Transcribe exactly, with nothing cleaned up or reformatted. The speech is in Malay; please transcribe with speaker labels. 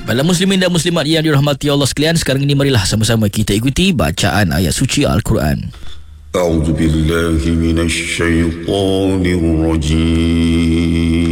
Speaker 1: Para muslimin dan muslimat yang dirahmati Allah sekalian, sekarang ini marilah sama-sama kita ikuti bacaan ayat suci Al-Quran.
Speaker 2: A'udzu billahi minasy syaithanir rajim.